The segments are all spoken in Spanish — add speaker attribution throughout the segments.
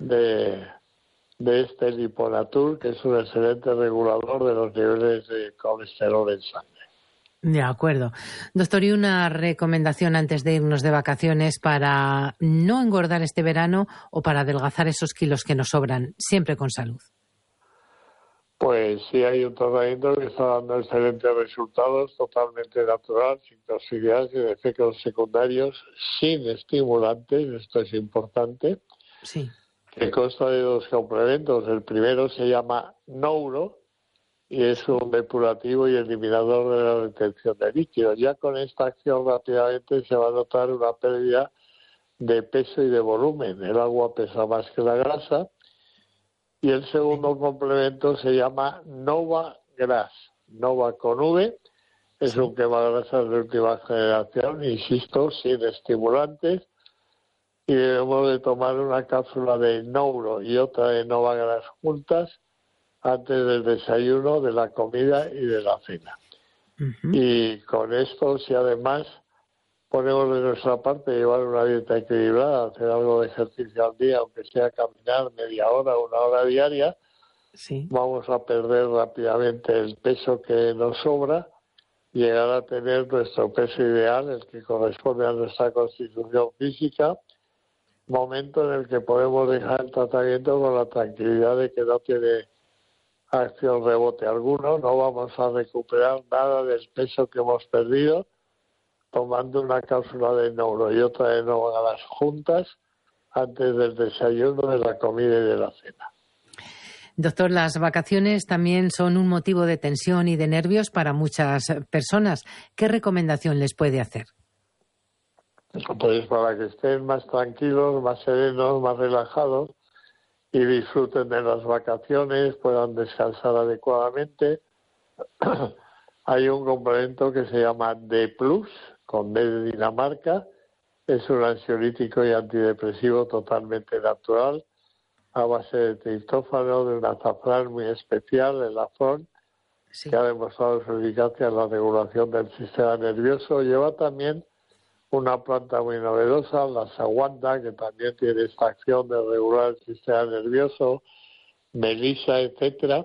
Speaker 1: de este Liponatur, que es un excelente regulador de los niveles de colesterol en sangre.
Speaker 2: De acuerdo. Doctor, y una recomendación antes de irnos de vacaciones para no engordar este verano o para adelgazar esos kilos que nos sobran, siempre con salud.
Speaker 1: Pues sí, hay un tratamiento que está dando excelentes resultados, totalmente natural, sin toxicidad, sin efectos secundarios, sin estimulantes, esto es importante,
Speaker 2: sí,
Speaker 1: que consta de 2 complementos. El primero se llama Nouro y es un depurativo y eliminador de la retención de líquidos. Ya con esta acción rápidamente se va a notar una pérdida de peso y de volumen. El agua pesa más que la grasa. Y el segundo complemento se llama Nova Gras. Nova con V, es un quemagrasas de última generación, insisto, sin estimulantes. Y debemos de tomar una cápsula de Nouro y otra de Nova Gras juntas antes del desayuno, de la comida y de la cena. Uh-huh. Y con esto, si además ponemos de nuestra parte llevar una dieta equilibrada, hacer algo de ejercicio al día, aunque sea caminar media hora, 1 hora diaria, vamos a perder rápidamente el peso que nos sobra, llegar a tener nuestro peso ideal, el que corresponde a nuestra constitución física, momento en el que podemos dejar el tratamiento con la tranquilidad de que no tiene acción rebote alguno, no vamos a recuperar nada del peso que hemos perdido, tomando una cápsula de Nouro y otra de Nova Gras juntas antes del desayuno, de la comida y de la cena.
Speaker 2: Doctor, las vacaciones también son un motivo de tensión y de nervios para muchas personas. ¿Qué recomendación les puede hacer?
Speaker 1: Pues para que estén más tranquilos, más serenos, más relajados y disfruten de las vacaciones, puedan descansar adecuadamente. Hay un complemento que se llama D+, con D de Dinamarca. Es un ansiolítico y antidepresivo totalmente natural, a base de triptófano, de un azafrán muy especial, el afrón, que ha demostrado su eficacia en la regulación del sistema nervioso. Lleva también una planta muy novedosa, la saguanda, que también tiene esta acción de regular el sistema nervioso, melisa, etcétera.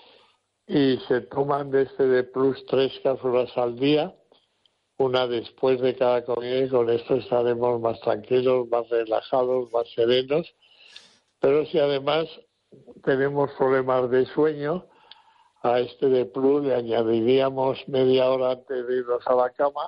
Speaker 1: Y se toman de este D+, 3 cápsulas al día, una después de cada comida, y con esto estaremos más tranquilos, más relajados, más serenos. Pero si además tenemos problemas de sueño, a este D+ le añadiríamos media hora antes de irnos a la cama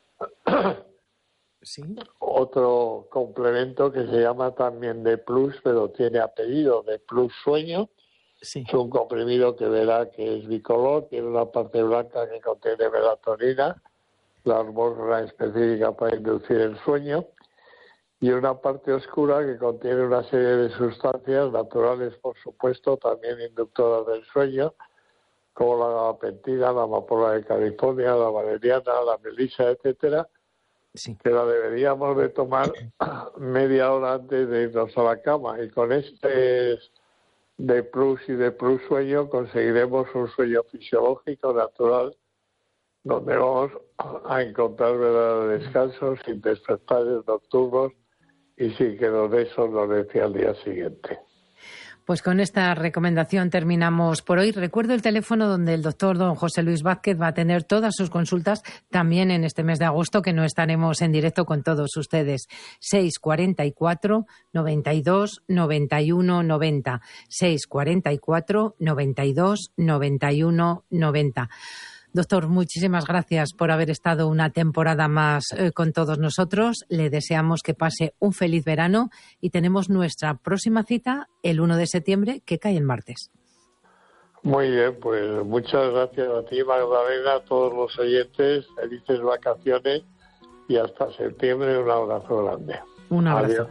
Speaker 1: otro complemento que se llama también D+, pero tiene apellido D+ Sueño. Es un comprimido que verá que es bicolor, tiene una parte blanca que contiene melatonina, la hormona específica para inducir el sueño, y una parte oscura que contiene una serie de sustancias naturales, por supuesto, también inductoras del sueño, como la gabapentina, la amapola de California, la valeriana, la melisa, etcétera, que la deberíamos de tomar media hora antes de irnos a la cama. Y con este D+ y D+ Sueño conseguiremos un sueño fisiológico, natural, donde vamos a encontrar verdadero descanso, sin despertares nocturnos y sin que nos dé somnolencia al día siguiente.
Speaker 2: Pues con esta recomendación terminamos por hoy. Recuerdo el teléfono donde el doctor don José Luis Vázquez va a tener todas sus consultas también en este mes de agosto, que no estaremos en directo con todos ustedes. 644 92 91 90. 644 92 91 90. Doctor, muchísimas gracias por haber estado una temporada más con todos nosotros. Le deseamos que pase un feliz verano y tenemos nuestra próxima cita el 1 de septiembre, que cae el martes.
Speaker 1: Muy bien, pues muchas gracias a ti, Magdalena, a todos los oyentes. Felices vacaciones y hasta septiembre. Un abrazo grande.
Speaker 2: Un abrazo.
Speaker 1: Adiós.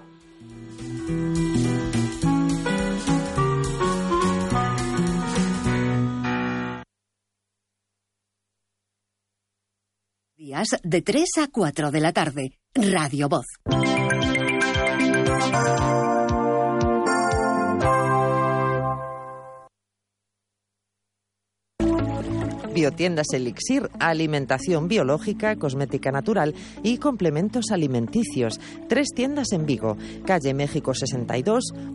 Speaker 3: Días de 3 a 4 de la tarde. Radio Voz.
Speaker 4: Biotiendas Elixir, alimentación biológica, cosmética natural y complementos alimenticios. 3 tiendas en Vigo, calle México 62,